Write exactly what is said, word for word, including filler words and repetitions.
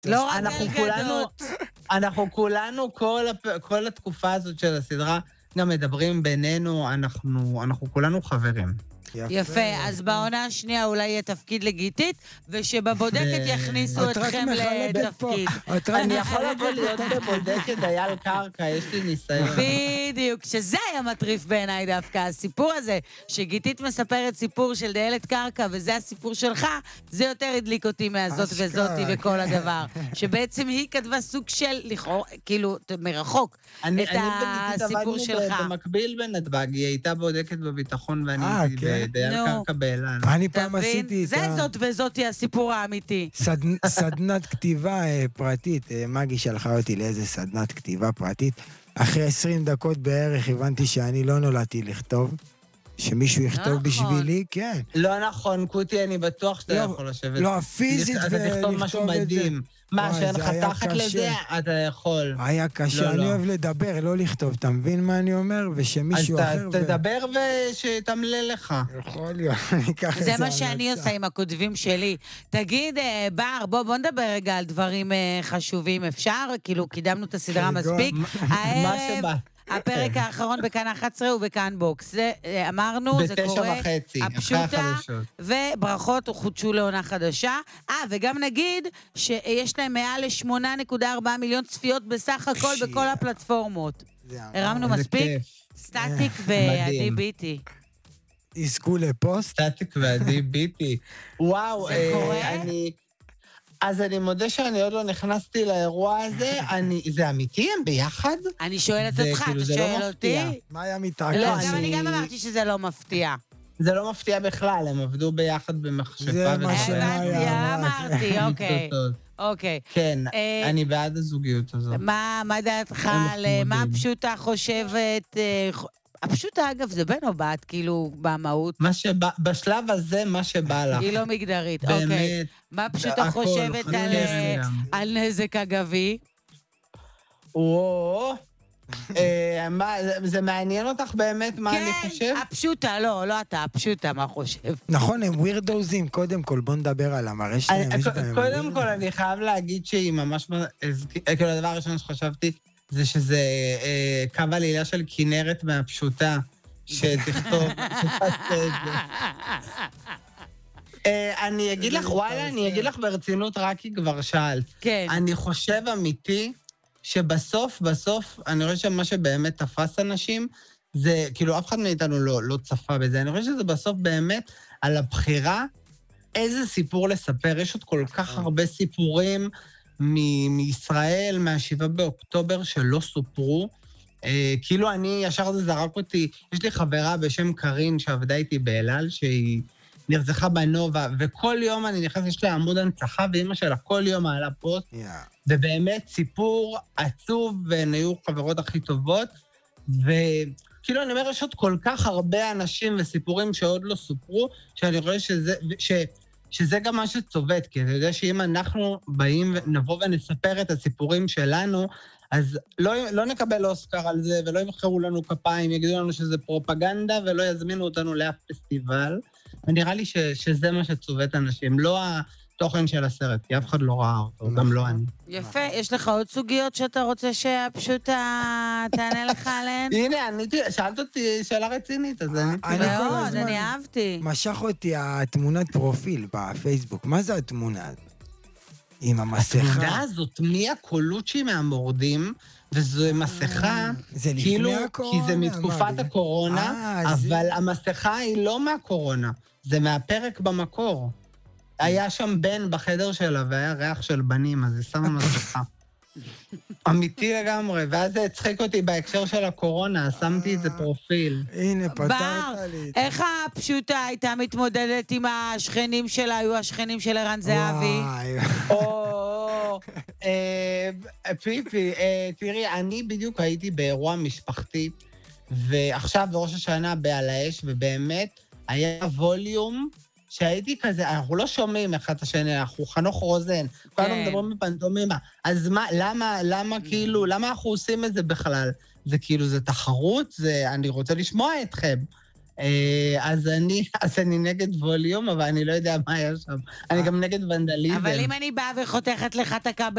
לא רק אנחנו על כולנו, גדות. אנחנו כולנו, כל, הפ... כל התקופה הזאת של הסדרה, גם מדברים בינינו, אנחנו, אנחנו כולנו חברים. יפה, אז בעונה השנייה אולי יהיה תפקיד לגיטית, ושבבודקת יכניסו את רק אתכם מחלקת פה. לתפקיד. את רק אני יכול מחלקת לבוא להיות את התפקיד. בבודקת דייל קרקע, יש לי ניסיון. בדיוק, שזה היה מטריף בעיניי דווקא, הסיפור הזה, שגיטית מספרת סיפור של דיילת קרקע, וזה הסיפור שלך, זה יותר הדליק אותי מהזאת אשכרה, וזאתי וכל כן. הדבר. שבעצם היא כתבה סוג של, לכאורה, כאילו, מרחוק, אני, את אני וגיטית הסיפור עבדנו שלך. ב- במקביל בנתב"ג, היא הייתה בודקת בביטחון ואני אה, הייתי כן? בדייל נו. קרקע באלעד. אני אתה פעם מבין? עשיתי את זה ה... זאת וזאתי הסיפור האמיתי. סדנ- סדנת כתיבה אה, פרטית. אה, מגי שלחה אותי לאיזה סדנת כתיבה פרטית. אחרי עשרים דקות בערך הבנתי שאני לא נולדתי לכתוב, שמישהו יכתוב נכון. בשבילי, כן. לא נכון, קוטי, אני בטוח שאתה לא, יכול לשבת. לא, פיזית אתה ולכתוב תכתוב את משהו זה. מדהים. מה, וואי, שאין זה לך היה תחת קשה. לזה, אתה יכול. היה קשה, לא, אני לא. אוהב לדבר, לא לכתוב, אתה מבין מה אני אומר? אז ושמישהו ת- אחר... ו- תדבר ושתמלה לך. יכול להיות, אני אקח את זה זה מה שאני עושה עם הכותבים שלי. תגיד, אה, בר, בוא, בוא נדבר רגע על דברים אה, חשובים. אפשר? כאילו, קידמנו את הסדרה כגון? מספיק. מה הערב, שבא. הפרק האחרון בכאן אחת עשרה ובכאן בוקס. זה, אה, אמרנו, זה בתשע קורה. וחצי, אחרי הפשוטה, החדשות. וברכות חודשו לעונה חדשה. אה, וגם נגיד שיש להם מעל ל-שמונה נקודה ארבע מיליון צפיות בסך הכל פשיע. בכל הפלטפורמות. זה הרמנו איזה מספיק? כיף. סטטיק ועדי מדהים. ביטי. יזכו לפוסט. סטטיק ועדי ביטי. וואו, זה אה, קורה? אני... אז אני מודה שאני עוד לא נכנסתי לאירוע הזה. אני... זה אמיתי? הם ביחד? אני שואלת זה אותך, כאילו, אתה זה לא שואל מפתיע. אותי? מה היה לא, מתעקש? גם אני גם אני- אמרתי שזה לא מפתיע. זה לא מפתיע בכלל, הם עבדו ביחד במכשפה. זה מה וזה- שהיה. הבנתי, אמר, אמרתי, אוקיי. טוב. אוקיי. כן, אה, אני בעד הזוגיות הזאת. מה מה דעתך הם על אה, מה חמודים. הפשוטה חושבת? אה, ח- הפשוטה, אגב, זה בן או בת, כאילו, במהות? מה שבא, בשלב הזה, מה שבא לך. היא לא מגדרית, אוקיי. באמת. מה פשוטה הכל, חושבת חצי על, אה, גם. על נזק אגבי? וואו. אה, מה, זה- זה מעניין אותך באמת מה אני חושב? כן, הפשוטה, לא, לא אתה, הפשוטה, מה חושב? נכון, הם ווירדוזים, קודם כל, בוא נדבר על המראה שלהם, אני- יש בהם... קודם כל, אני חייב להגיד שהיא ממש... הזכיר- כאילו, הדבר הראשון שחשבתי זה שזה אה, קו עלילה של כנרת מהפשוטה, שתכתוב, שתעשה את זה. אה, אני אגיד לך, וואלה, אני אגיד לך ברצינות, רק כי כבר שאלת. כן. אני חושב אמיתי שבסוף, בסוף, אני חושב שמה שבאמת תפס אנשים, זה, כאילו, אף אחד מאיתנו לא, לא צפה בזה. אני חושב שזה בסוף באמת על הבחירה איזה סיפור לספר. יש עוד כל כך הרבה סיפורים מ- מישראל, מהשבעה באוקטובר, שלא סופרו. אה, כאילו אני, ישר זה זרק אותי, יש לי חברה בשם קרין שעבדה איתי באלעל, שהיא נרצחה בנובה, וכל יום אני נכנס, יש לה עמוד הנצחה, ואמא שלה כל יום מעלה פוסט, יא. ובאמת סיפור עצוב, והן היו חברות הכי טובות, וכאילו אני אומר, יש עוד כל כך הרבה אנשים וסיפורים שעוד לא סופרו, שאני חושב שזה, ש, שזה גם מה שצובט, כי אתה יודע שאם אנחנו באים ונבוא ונספר את הסיפורים שלנו, אז לא, לא נקבל אוסקר על זה, ולא ימחרו לנו כפיים, יגידו לנו שזה פרופגנדה, ולא יזמינו אותנו לאף פסטיבל. ונראה לי ש, שזה מה שצובט אנשים, לא התוכן של הסרט, כי אף אחד לא ראה אותו, גם לא אני. יפה, יש לך עוד סוגיות שאתה רוצה שהפשוטה תענה לך עליהן? הנה, עניתי, שאלת אותי שאלה רצינית, אז עניתי. אני כל מאוד, הזמן- אני אהבתי. משך אותי התמונת פרופיל בפייסבוק. מה זה התמונה הזאת? עם התמונה המסכה. הזאת, מי הקולוצ'י מהמורדים, וזו מסכה, זה לפני כאילו, הקורונה? כי זה מתקופת מה, הקורונה, אה, זה- אבל המסכה היא לא מהקורונה, זה מהפרק במקור. היה שם בן בחדר שלה, והיה ריח של בנים, אז היא שמה מסכה. אמיתי לגמרי, ואז זה הצחיק אותי בהקשר של הקורונה, אז שמתי את זה פרופיל. הנה, בר, פתרת לי. את זה. איך הפשוטה הייתה מתמודדת עם השכנים שלה, היו השכנים של ערן זהבי? וואי. או, אה, פיפי, אה, תראי, אני בדיוק הייתי באירוע משפחתי, ועכשיו בראש השנה בעל האש, ובאמת היה ווליום שהייתי כזה, אנחנו לא שומעים אחד את השני, אנחנו חנוך רוזן, כולנו כן. מדברים בפנטומימה, אז מה, למה, למה כאילו, למה אנחנו עושים את זה בכלל? זה כאילו, זה תחרות, זה, אני רוצה לשמוע אתכם. אה, אז אני, אז אני נגד ווליום, אבל אני לא יודע מה היה שם. אני גם נגד ונדליזם. אבל אם אני באה וחותכת לך את הכבל...